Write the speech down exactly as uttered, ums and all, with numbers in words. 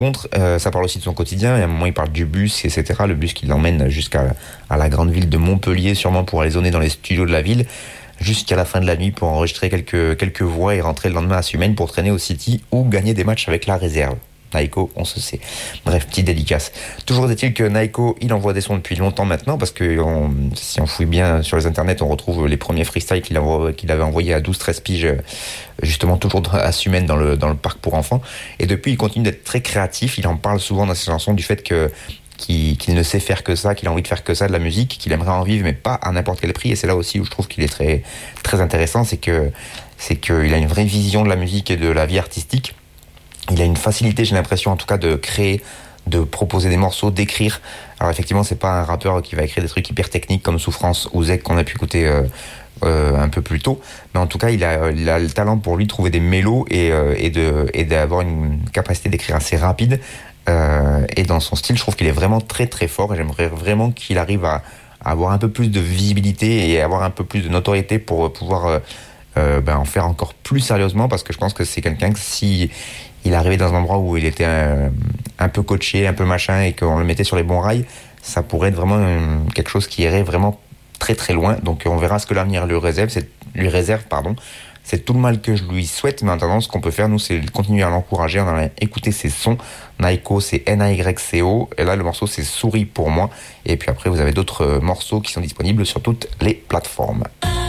Contre, euh, ça parle aussi de son quotidien. Et à un moment, il parle du bus, et cetera. Le bus qui l'emmène jusqu'à à la grande ville de Montpellier, sûrement pour aller zoner dans les studios de la ville, jusqu'à la fin de la nuit pour enregistrer quelques, quelques voix et rentrer le lendemain à Sumaine pour traîner au City ou gagner des matchs avec la réserve. Naiko, on se sait. Bref, petite dédicace. Toujours est-il que Naiko, il envoie des sons depuis longtemps maintenant, parce que on, si on fouille bien sur les internets, on retrouve les premiers freestyles qu'il, envoie, qu'il avait envoyés à douze treize piges, justement toujours à Sumaine dans le, dans le parc pour enfants. Et depuis, il continue d'être très créatif. Il en parle souvent dans ses chansons du fait que Qu'il, qu'il ne sait faire que ça, qu'il a envie de faire que ça, de la musique, qu'il aimerait en vivre, mais pas à n'importe quel prix. Et c'est là aussi où je trouve qu'il est très, très intéressant, c'est que, c'est qu'il a une vraie vision de la musique et de la vie artistique. Il a une facilité, j'ai l'impression en tout cas, de créer, de proposer des morceaux, d'écrire. Alors effectivement, c'est pas un rappeur qui va écrire des trucs hyper techniques comme Souffrance ou Zek qu'on a pu écouter euh, euh, un peu plus tôt. Mais en tout cas, il a, il a le talent pour lui de trouver des mélos et, euh, et, de, et d'avoir une capacité d'écrire assez rapide. Euh, et dans son style, je trouve qu'il est vraiment très très fort et j'aimerais vraiment qu'il arrive à, à avoir un peu plus de visibilité et avoir un peu plus de notoriété pour pouvoir euh, euh, ben, en faire encore plus sérieusement, parce que je pense que c'est quelqu'un que si il arrivait dans un endroit où il était un, un peu coaché, un peu machin et qu'on le mettait sur les bons rails, ça pourrait être vraiment un, quelque chose qui irait vraiment très très loin. Donc on verra ce que l'avenir lui réserve, c'est, lui réserve pardon. C'est tout le mal que je lui souhaite, mais en attendant, ce qu'on peut faire, nous, c'est continuer à l'encourager, en allant écouter ses sons. Naiko, c'est N A Y C O, et là, le morceau, c'est Souris pour moi. Et puis après, vous avez d'autres morceaux qui sont disponibles sur toutes les plateformes.